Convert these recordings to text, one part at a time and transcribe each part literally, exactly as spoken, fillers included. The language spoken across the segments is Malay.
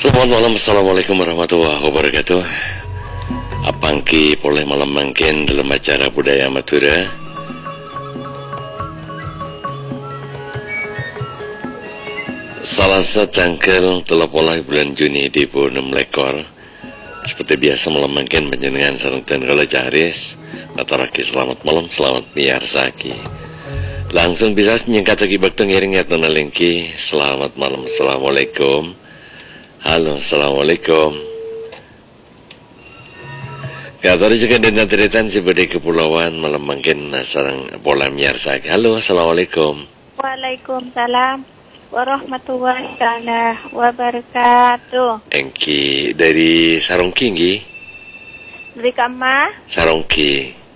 Selamat malam, Assalamualaikum warahmatullahi wabarakatuh. Apangki boleh malam mangkin dalam acara budaya Madura. Salasa tanggal telah bulan Juni di enam lekor. Seperti biasa malam mangkin panjenengan sareng ten kala jaris. Mataraki selamat malam, selamat miarsaki. Langsung bisa nyingkat lagi bakto ngiring ya tonalengki. Selamat malam, assalamualaikum. Halo, assalamualaikum. Katori juga dengan teritan sebagai kepulauan malam mungkin sarang pola miarsa. Halo, assalamualaikum. Waalaikumsalam warahmatullahi taala wabarakatuh. Engki dari Sarongki nggih? Dari Kama? Sarongki.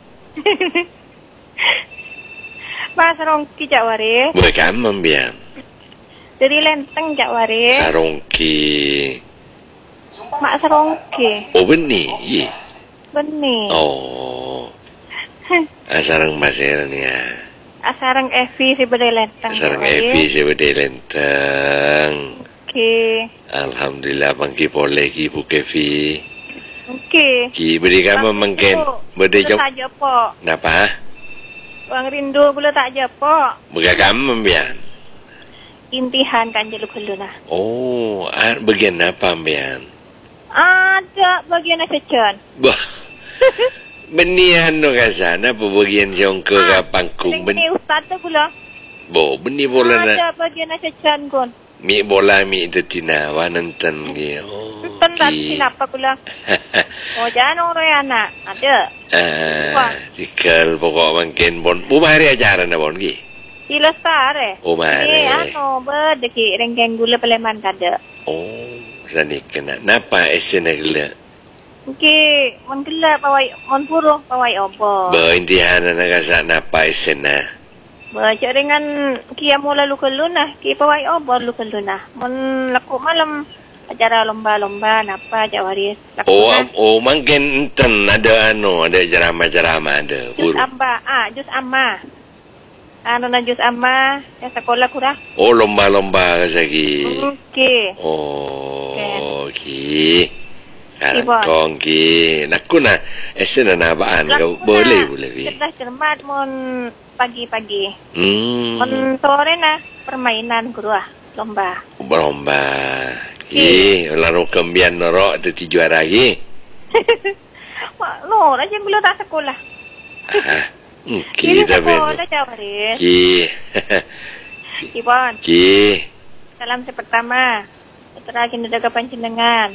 Mas Sarongki Jawaris. Bukan membiang. Dari Lenteng Jawaris. Sarongki. Mak Sarongki. Oh benih, iya. Benih. Oh. Asarang Maseran ya. Asarang Evi si Bedai Lenteng. Asarang Evi si Bedai Lenteng. Oke. Alhamdulillah bangki boleh ki Bu Kevi. Oke. Ki beri kamu mungkin beri jawab. Tak jepok. Napa? Bang Rindu boleh tak jepok. Bukan kamu membian. Intihan kan jaluk heluna. Oh, bagian apa ambian? Ada bagian secen. Bah. Benian no kasana apa bagian jongko ka pangkung ben. Ini ustaz tu pula. Bo, beni bola na. Ada bagian secen kon. Mi bola mi tetina wanantan gi. Oh. Tentan sinapa pula. Oh, jangan orang anak. Ada. Ah, tikal pokok mungkin bon. Bu hari ajaran na bon gi. Ilestare. Oh, mare. Eh, ano, berdeki rengkeng gula peleman kada. Oh, sani kena. Napa esena gila? Oke, mon gila pawai, mon puro pawai opo. Ba intihan na kasa napa esena. Baca dengan kia mula lukeluna, ki pawai opo lukeluna. Mon laku malam acara lomba-lomba napa Jawaris. Oh, oh, mungkin enten ada ano, ada ceramah-ceramah ada. Jus amba, ah, jus amma. Ano na Diyos Ama, ya sekolah kurang. Oh, lomba-lomba kasagi. Oke. Oh, ki. Karakong ki. Naku na, esen na nabaan. Boleh, boleh. Cerdas cermat mon pagi-pagi. Hmm. Mon sore na permainan kurang lomba. Lomba. Ki, lalu kembian norok itu juara ki. Lo, aja belum tak sekolah. Ah. Ki tapi Ki Ki Bon Ki salam sepertama terakhir daga panjenengan